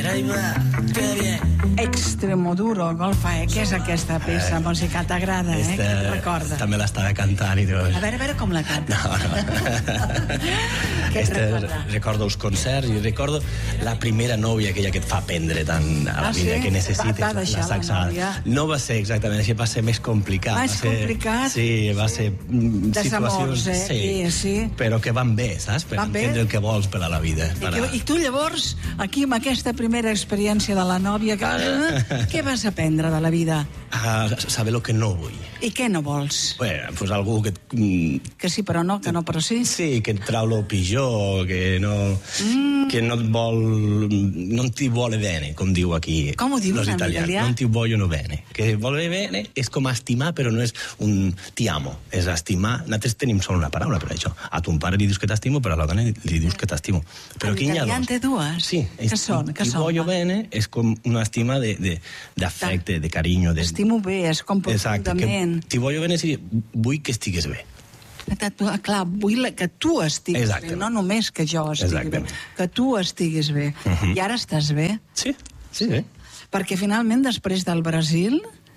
Ahí va, qué bien. Extremoduro, Golfa, què és aquesta peça musical? T'agrada, Què et recorda? També l'estava cantant i tot. A veure com la canta. No. Què et recorda? Recordo els concerts i recordo la primera nòvia, aquella que et fa aprendre tant a la vida, que necessites va deixar la saxada. No va ser exactament així, va ser més complicat. Més complicat? Sí, va ser situacions... Sí. Però que van bé, saps? Per entendre el que vols per a la vida. I tu llavors, aquí amb aquesta primera experiència de la nòvia, què vas aprendre de la vida? A saber el que no vull. I què no vols? Bueno, pues algú que... Que sí però no, que no però sí? Sí, que et trau lo pitjor, que no et vol... Non ti vuole bene, com diu aquí. Com ho dius en italià? Non ti vogliono bene. Que voler bene és com estimar, però no és un ti amo. És estimar... Nosaltres tenim sol una paraula per això. A ton pare li dius que t'estimo, però a la dona li dius que t'estimo. Però en italià en té dues? Sí. Què són? Ti voglio bene és com una estima d'afecte, de carinyo. Estimo bé, és com profundament. Ti voglio bene si vull que estigues bé. Clar, vull que tu estiguis bé, no només que jo estigui bé, que tu estiguis bé. I ara estàs bé? Sí. Perquè finalment, després del Brasil,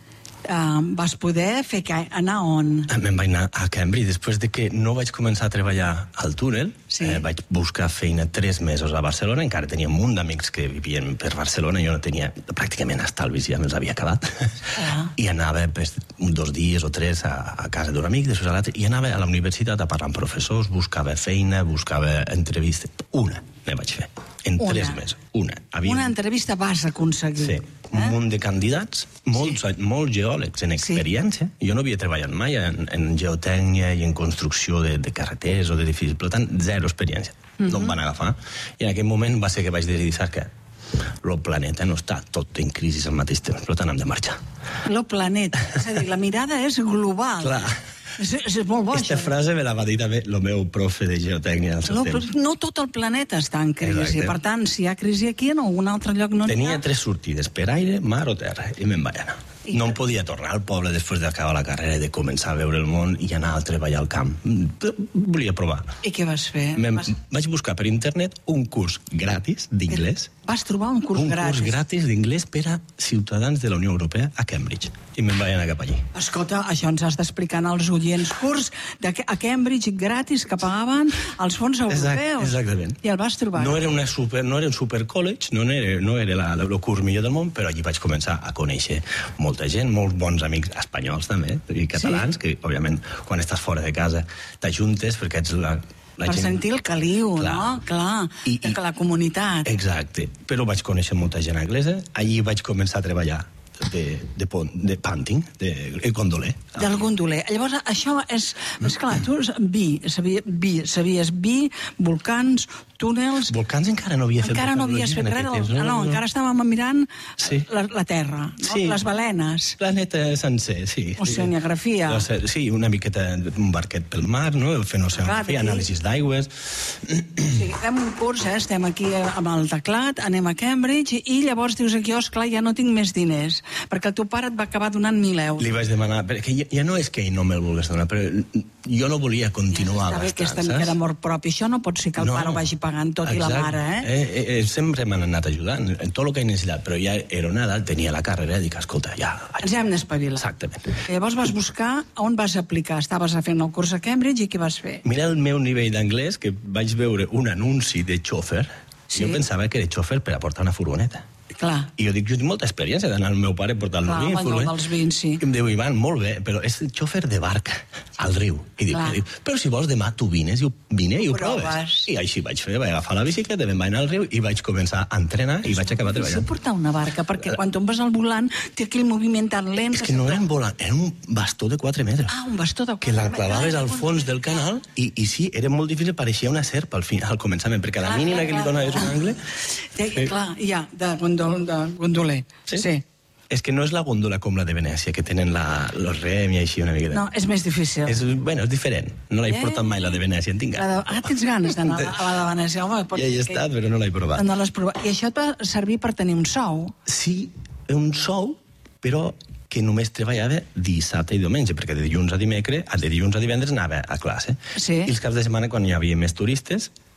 vas poder anar on? Me'n vaig anar a Cambridge. Després de que no vaig començar a treballar al túnel, vaig buscar feina 3 mesos a Barcelona. Encara tenia un munt d'amics que vivien per Barcelona. Jo no tenia pràcticament estalvis, ja me'ls havia acabat. I anava 2 dies o 3 a casa d'un amic, després a l'altre, i anava a la universitat a parlar amb professors, buscava feina, buscava entrevistes. Una me vaig fer. En 3 mesos. Una entrevista vas aconseguir. Sí. Un munt de candidats, molts geòlegs en experiència. Jo no havia treballat mai en geotècnia i en construcció de carreteres o d'edificis, per tant, 0 experiència. No em van agafar. I en aquell moment va ser que vaig decidir, saps què? El planeta no està tot en crisi al mateix temps, per tant, hem de marxar. El planeta, és a dir, la mirada és global. Clar. És molt bo, Aquesta frase me la va dir també el meu profe de geotècnia al seu temps. No tot el planeta està en crisi. Per tant, si hi ha crisi aquí, en algun altre lloc no n'hi ha. Tenia 3 sortides, per aire, mar o terra, i me'n vaig anar. No em podia tornar al poble després d'acabar la carrera i de començar a veure el món i anar a treballar al camp. Volia provar. I què vas fer? Vaig buscar per internet un curs gratis d'inglès. Vas trobar un curs gratis? Un curs gratis d'inglès per a ciutadans de la Unió Europea a Cambridge. I me'n vaig anar cap allí. Escolta, això ens has d'explicar als oients. Curs a Cambridge gratis que pagaven els fons europeus. Exactament. I el vas trobar. No era un super college, no era el curs millor del món, però allí vaig començar a conèixer molta gent, molts bons amics espanyols també, i catalans, que òbviament quan estàs fora de casa t'ajuntes perquè ets la per sentir el caliu, no? Clar, de la comunitat. Exacte, però vaig conèixer molta gent anglesa, allí vaig començar a treballar de punting, de gondoler. Del gondoler. Llavors, això és clar, tu sabies volcans, túnels... Volcans encara no havia fet. Encara no havies fet res. No, encara estàvem mirant la Terra, les balenes. Planeta sencer, sí. Oceanografia. Sí, una miqueta, un barquet pel mar, no? Fent oceanografia, anàlisis d'aigües. Sí, fem un curs, estem aquí amb el teclat, anem a Cambridge, i llavors dius aquí, esclar, ja no tinc més diners, perquè el teu pare et va acabar donant 1.000 euros. Li vaig demanar, perquè ja no és que ell no me'l volgués donar, però jo no volia continuar gastant, saps? Aquesta mica d'amor propi, això no pot ser que el pare ho vagi pagant tot. I la mare, sempre m'han anat ajudant en tot el que he necessitat, però ja era una edat, tenia la carrera, i dic, escolta, ja... Ens hem d'espavilar. Exactament. Llavors vas buscar on vas aplicar. Estaves fent el curs a Cambridge i què vas fer? Mira el meu nivell d'anglès, que vaig veure un anunci de xòfer. Jo pensava que era xòfer per a portar una furgoneta. Clar. I jo dic, jo tinc molta experiència d'anar al meu pare a portar el vi. Clar, dels vins, sí. I em diu, Ivan, molt bé, però és xòfer de barca al riu. I dic, però si vols demà tu vines i ho proves. I així vaig fer, vaig agafar la bicicleta, me'n vaig anar al riu i vaig començar a entrenar i vaig acabar treballant. És portar una barca, perquè quan tombes al volant té aquell moviment tan lent... És que no era un volant, era un bastó de 4 metres. Ah, un bastó de 4 metres. Que la clavaves al fons del canal i sí, era molt difícil, pareixia una serp al començament, perquè a la mínima que li donaves un angle... Clar, ja, de gondoler. Sí. És que no és la góndola com la de Venècia, que tenen los rem i així una miqueta. No, és més difícil. És diferent. No l'he portat mai, la de Venècia, en tinc ganes. Tens ganes d'anar a la de Venècia, home. Ja hi he estat, però no l'he provat. No l'has provat. I això et va servir per tenir un sou? Sí, un sou, però que només treballava dissabte i diumenge, perquè de dilluns a divendres anava a classe. Sí. I els caps de setmana, quan hi havia més turistes,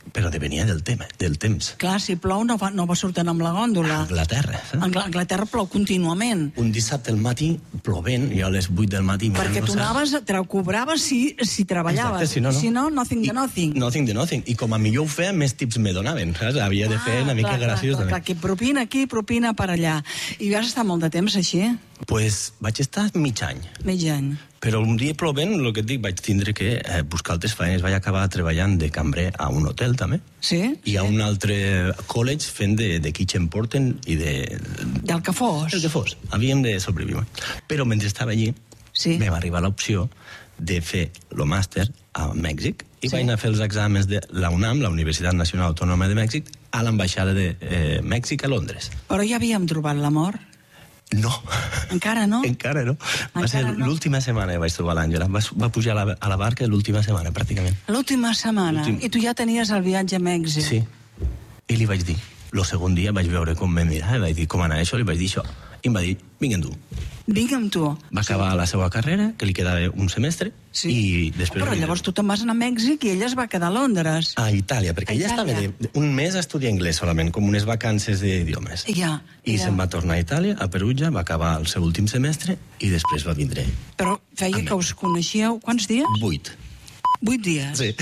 però depenia del temps. Clar, si plou no va sortir amb la gòndola. Anglaterra. A Anglaterra plou contínuament. Un dissabte al matí plovent, i a les 8 del matí... Perquè tu anaves, te la cobraves si treballaves. Exacte, si no, nothing de nothing. Nothing de nothing. I com a millor ho feia, més tips me donaven, saps? Havia de fer una mica graciós. Clar, que propina aquí, propina per allà. I vas estar molt de temps així? Pues vaig estar mig any. Mig any. Però un dia plovent, el que et dic, vaig tindre que buscar altres feines. Vaig acabar treballant de cambrer a un hotel, també. Sí? I a un altre college fent de kitchen porter i de... Del que fos. El que fos. Havíem de sobreviure. Però mentre estava allí, me va arribar l'opció de fer el màster a Mèxic i vaig anar a fer els exàmens de la UNAM, la Universitat Nacional Autònoma de Mèxic, a l'ambaixada de Mèxic a Londres. Però ja havíem trobat l'amor? No. Encara no? Encara no. Va ser l'última setmana que vaig trobar l'Àngela. Va pujar a la barca l'última setmana, pràcticament. L'última setmana? I tu ja tenies el viatge a Mèxic? Sí. I li vaig dir. El segon dia vaig veure com me mirava, vaig dir com anar això, li vaig dir això. I em va dir, vinga amb tu. Vinga amb tu. Va acabar la seva carrera, que li quedava un semestre, i després... Però llavors tu te'n vas anar a Mèxic i ella es va quedar a Londres. A Itàlia, perquè ella estava un mes a estudiar anglès solament, com unes vacances d'idiomes. I se'n va tornar a Itàlia, a Perugia, va acabar el seu últim semestre i després va vindre. Però feia que us coneixíeu quants dies? 8. 8 dies? Sí.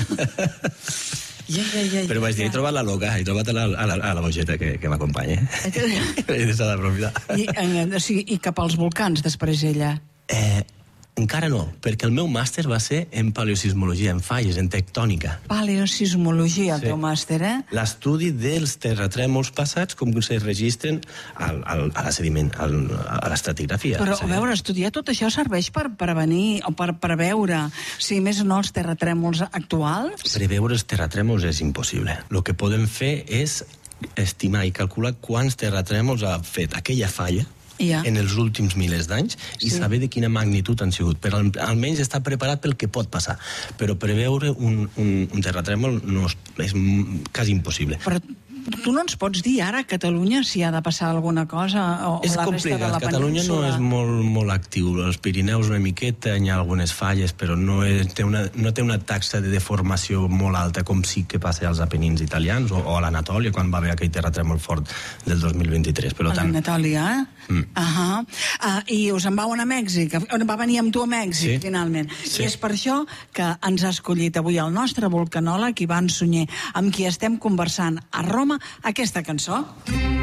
Però vaig dir, he trobat la loca, he trobat a la bogeta que m'acompanya. He de d'aprofitar. I cap als volcans després ella? Encara no, perquè el meu màster va ser en paleosismologia, en falles, en tectònica. Paleosismologia, el teu màster, L'estudi dels terratrèmols passats, com se registren a la sediment, a l'estratigrafia. Però, a veure, estudiar tot això serveix per prevenir o per preveure, si més o no, els terratrèmols actuals? Preveure els terratrèmols és impossible. El que podem fer és estimar i calcular quants terratrèmols ha fet aquella falla en els últims milers d'anys i saber de quina magnitud han sigut, però almenys estar preparat pel que pot passar. Però preveure un terratrèmol és quasi impossible. Però tu no ens pots dir ara a Catalunya si ha de passar alguna cosa o és la resta de la península? Catalunya no és molt actiu. Els Pirineus una miqueta, hi ha algunes falles, però no té una taxa de deformació molt alta com sí que passa als Apenins italians o a l'Anatòlia, quan va haver aquell terratrèmol fort del 2023. A l'Anatòlia, I us en vau anar a Mèxic? Va venir amb tu a Mèxic, finalment. I és per això que ens ha escollit avui el nostre vulcanòleg, Ivan Sunyer, amb qui estem conversant a Roma aquesta cançó.